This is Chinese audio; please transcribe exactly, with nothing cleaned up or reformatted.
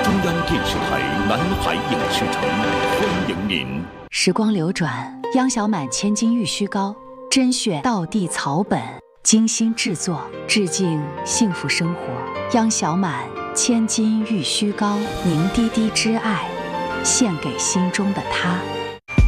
中央电视台南海影视城欢迎您。 时光流转，央小满千金玉虚高，甄选道地草本，精心制作，致敬幸福生活。央小满千金玉虚高，凝滴滴之爱，献给心中的他。